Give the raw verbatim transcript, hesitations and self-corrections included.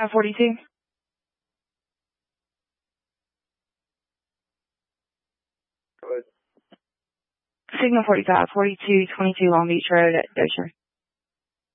Uh, forty-two. Go ahead. Signal forty-five, forty-two twenty-two Long Beach Road at Dozier.